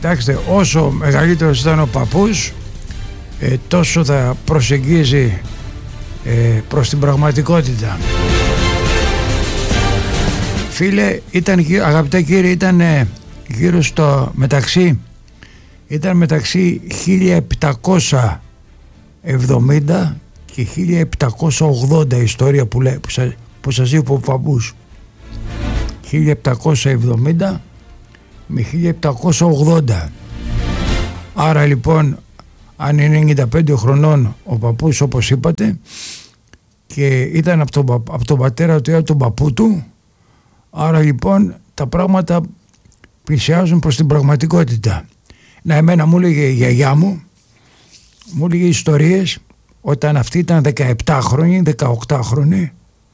Κοιτάξτε, όσο μεγαλύτερος ήταν ο παππούς, τόσο θα προσεγγίζει προς την πραγματικότητα. Φίλε, αγαπητέ κύριε, ήταν γύρω στο μεταξύ 1770 και 1780 η ιστορία που σας είπε ο παππούς. 1770 με 1780. Άρα λοιπόν, αν είναι 95 χρονών ο παππούς, όπως είπατε, και ήταν από τον πατέρα του ή από τον παππού του, άρα λοιπόν τα πράγματα πλησιάζουν προς την πραγματικότητα. Να, εμένα μου έλεγε η γιαγιά μου έλεγε ιστορίες όταν αυτή ήταν 17 χρόνια, 18 χρόνια,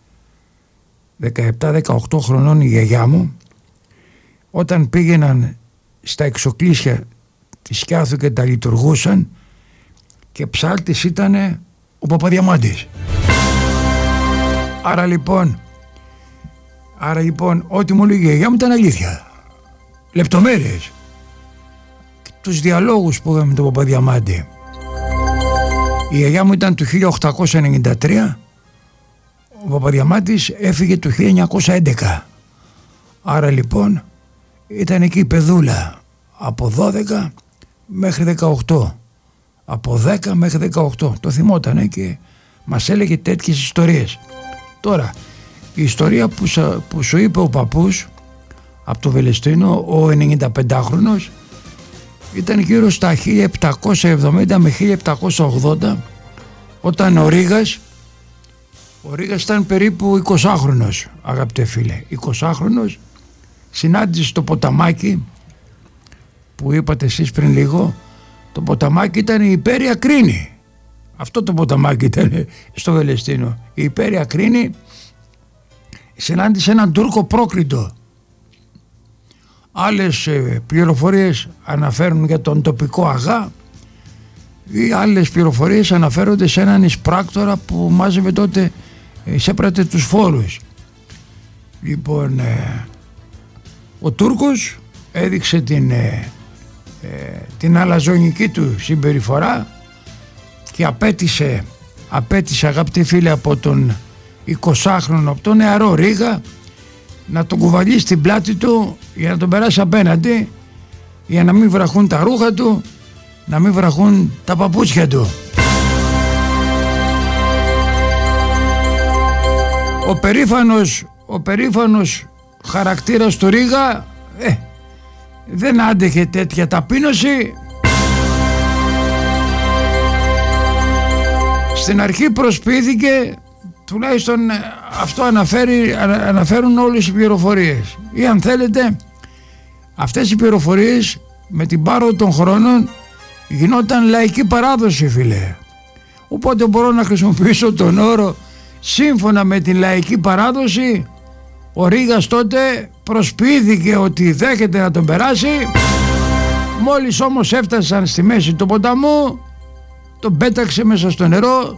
17-18 χρονών η γιαγιά μου, όταν πήγαιναν στα εξοκλήσια τη Σκιάθου και τα λειτουργούσαν, και ψάλτης ήταν ο Παπαδιαμάντης. Άρα λοιπόν ό,τι μου έλεγε η γιαγιά μου ήταν αλήθεια. Λεπτομέρειες. Τους διαλόγους που είχαμε με τον Παπαδιαμάντη. Η γιαγιά μου ήταν του 1893, ο Παπαδιαμάντης έφυγε του 1911. Άρα λοιπόν ήταν εκεί η παιδούλα από 12 μέχρι 18. Από 10 μέχρι 18. Το θυμότανε και μας έλεγε τέτοιες ιστορίες. Τώρα, η ιστορία που σου είπε ο παππούς από το Βελεστίνο, ο 95χρονος, ήταν γύρω στα 1770 με 1780, όταν ο Ρήγας ήταν περίπου 20χρονος, αγαπητέ φίλε. 20χρονος, συνάντησε στο ποταμάκι που είπατε εσείς πριν λίγο. Το ποταμάκι ήταν η Υπέρεια Κρίνη. Αυτό το ποταμάκι ήταν στο Βελεστίνο. Η Υπέρεια Κρίνη. Συνάντησε έναν Τούρκο πρόκριτο. Άλλες πληροφορίες αναφέρουν για τον τοπικό αγά, ή άλλες πληροφορίες αναφέρονται σε έναν εισπράκτορα που μάζευε τότε, εισέπρατε τους φόρους. Λοιπόν, ο Τούρκος έδειξε την αλαζονική του συμπεριφορά και απέτησε αγαπητοί φίλοι από τον 20χρονο, από τον νεαρό Ρήγα, να τον κουβαλήσει στην πλάτη του για να τον περάσει απέναντι, για να μην βραχούν τα ρούχα του, να μην βραχούν τα παπούτσια του. Ο περήφανος χαρακτήρας του Ρήγα δεν άντεχε τέτοια ταπείνωση. Στην αρχή προσποιήθηκε, τουλάχιστον αυτό αναφέρουν όλες οι πληροφορίες, ή αν θέλετε αυτές οι πληροφορίες με την πάροδο των χρόνων γινόταν λαϊκή παράδοση, φίλε. Οπότε μπορώ να χρησιμοποιήσω τον όρο σύμφωνα με την λαϊκή παράδοση. Ο Ρήγας τότε προσποιήθηκε ότι δέχεται να τον περάσει. Μόλις όμως έφτασαν στη μέση του ποταμού, τον πέταξε μέσα στο νερό.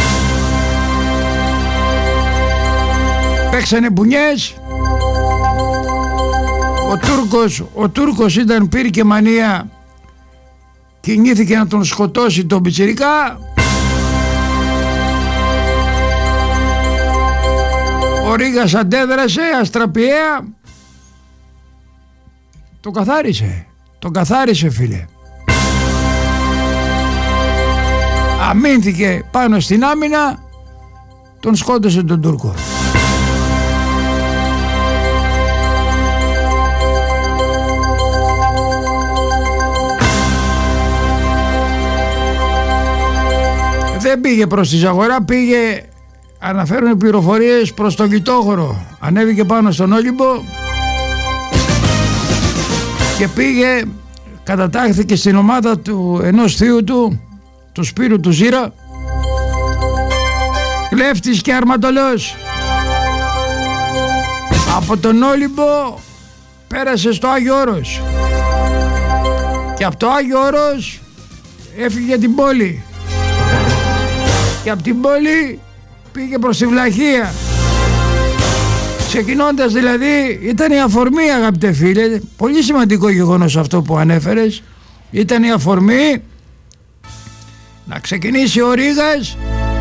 Παίξανε μπουνιές. Ο Τούρκος πήρε και μανία, κινήθηκε να τον σκοτώσει τον πιτσιρικά. Ο Ρήγας αντέδρασε αστραπιαία, τον καθάρισε φίλε. Αμήνθηκε πάνω στην άμυνα, τον σκότωσε τον Τούρκο. Δεν πήγε προς τη Ζαγορά, πήγε, αναφέρουν οι πληροφορίες, προς τον Λιτόχωρο. Ανέβηκε πάνω στον Όλυμπο και πήγε, κατατάχθηκε στην ομάδα του ενός θείου του Σπύρου του Ζήρα, κλέφτης και αρματολός. Από τον Όλυμπο πέρασε στο Άγιο Όρος και από το Άγιο Όρος έφυγε την πόλη και από την πόλη πήγε προς τη Βλαχία. Ξεκινώντας δηλαδή, ήταν η αφορμή, αγαπητέ φίλε, πολύ σημαντικό γεγονός αυτό που ανέφερες, ήταν η αφορμή να ξεκινήσει ο Ρήγας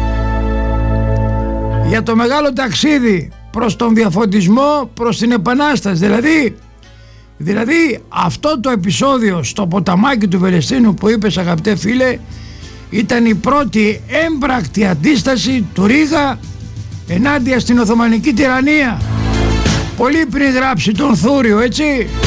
για το μεγάλο ταξίδι προς τον διαφωτισμό, προς την Επανάσταση. Δηλαδή αυτό το επεισόδιο στο ποταμάκι του Βελεστίνου που είπες, αγαπητέ φίλε, ήταν η πρώτη έμπρακτη αντίσταση του Ρήγα ενάντια στην Οθωμανική τυραννία. Πολύ πριν γράψει τον Θούριο, έτσι.